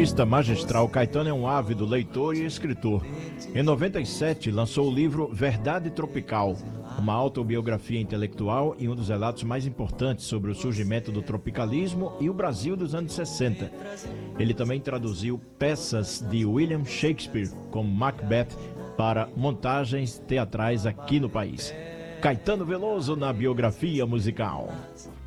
artista magistral, Caetano é um ávido leitor e escritor. Em 97, lançou o livro Verdade Tropical, uma autobiografia intelectual e um dos relatos mais importantes sobre o surgimento do tropicalismo e o Brasil dos anos 60. Ele também traduziu peças de William Shakespeare, como Macbeth, para montagens teatrais aqui no país. Caetano Veloso na biografia musical.